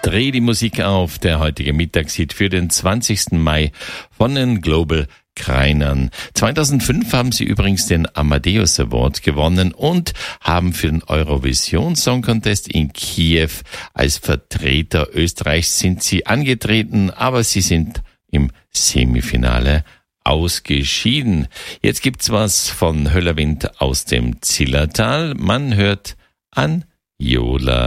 Dreh die Musik auf, der heutige Mittagshit für den 20. Mai von den Global Kreinern. 2005 haben sie übrigens den Amadeus Award gewonnen und haben für den Eurovision Song Contest in Kiew als Vertreter Österreichs sind sie angetreten, aber sie sind im Semifinale ausgeschieden. Jetzt gibt's was von Höllerwind aus dem Zillertal. Man hört an Jola.